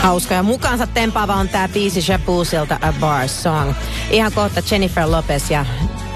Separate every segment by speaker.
Speaker 1: Hauska ja mukaansa tempaava on tää biisi Shabusilta A Bar Song. Ihan kohta Jennifer Lopez ja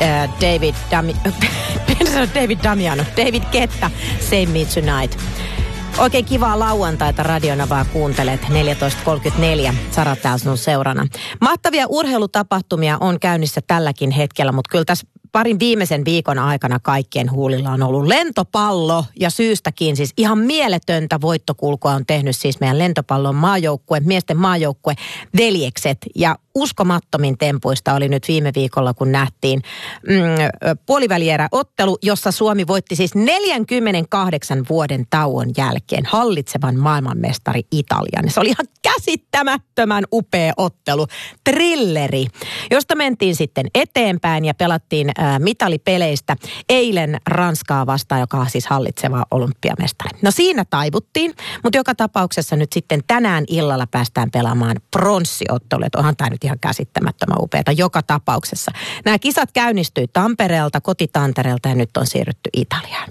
Speaker 1: David Guetta, Save Me Tonight. Oikein kivaa lauantaita radiona vaan kuuntelet. 14.34, Sara täällä sinun seurana. Mahtavia urheilutapahtumia on käynnissä tälläkin hetkellä, mutta kyllä tässä parin viimeisen viikon aikana kaikkien huulilla on ollut lentopallo ja syystäkin siis ihan mieletöntä voittokulkua on tehnyt siis meidän lentopallon maajoukkue, miesten maajoukkue Veljekset ja uskomattomin tempuista oli nyt viime viikolla, kun nähtiin puolivälieräottelu, jossa Suomi voitti siis 48 vuoden tauon jälkeen hallitsevan maailmanmestari Italian. Se oli ihan käsittämättömän upea ottelu, thrilleri, josta mentiin sitten eteenpäin ja pelattiin mitalipeleistä eilen Ranskaa vastaan, joka on siis hallitseva olympiamestari. No siinä taivuttiin, mutta joka tapauksessa nyt sitten tänään illalla päästään pelaamaan pronssiottelu. Onhan tämä nyt ihan käsittämättömän upeata joka tapauksessa. Nämä kisat käynnistyi Tampereelta, kotitantereelta ja nyt on siirrytty Italiaan.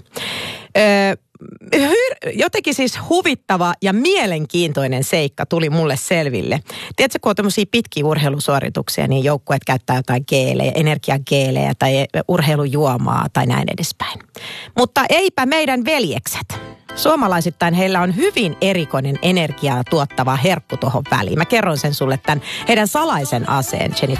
Speaker 1: Jotenkin siis huvittava ja mielenkiintoinen seikka tuli mulle selville. Tiedätkö, kun on tämmöisiä pitkiä urheilusuorituksia, niin joukkueet käyttää jotain geelejä, energiageelejä tai urheilujuomaa tai näin edespäin. Mutta eipä meidän veljekset. Suomalaisittain heillä on hyvin erikoinen energiaa tuottava herkku tuohon väliin. Mä kerron sen sulle tämän heidän salaisen aseen, Jennifer